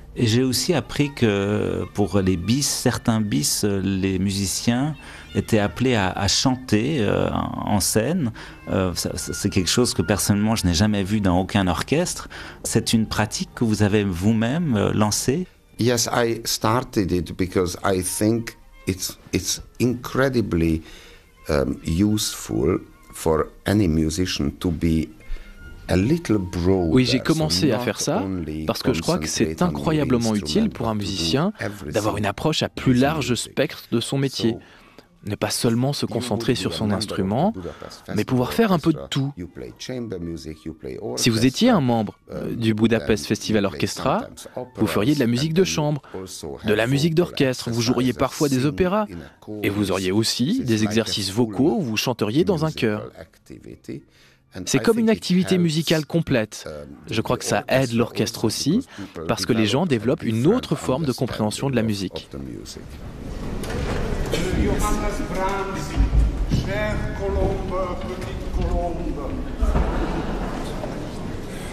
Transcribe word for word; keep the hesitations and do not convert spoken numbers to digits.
Et j'ai aussi appris que pour les bis, certains bis, les musiciens étaient appelés à, à chanter euh, en scène. Euh, ça, c'est quelque chose que personnellement je n'ai jamais vu dans aucun orchestre. C'est une pratique que vous avez vous-même euh, lancée? Yes, I started it because I think it's it's incredibly um, useful for any musician to be a little broader. Oui, j'ai commencé à faire ça parce que je crois que c'est incroyablement utile pour un musicien d'avoir une approche à plus large spectre de son métier. Ne pas seulement se concentrer sur son instrument, mais pouvoir faire un peu de tout. Si vous étiez un membre du Budapest Festival Orchestra, vous feriez de la musique de chambre, de la musique d'orchestre, vous joueriez parfois des opéras, et vous auriez aussi des exercices vocaux où vous chanteriez dans un chœur. C'est comme une activité musicale complète. Je crois que ça aide l'orchestre aussi, parce que les gens développent une autre forme de compréhension de la musique. Johannes Brahms, chère colombe, petite colombe,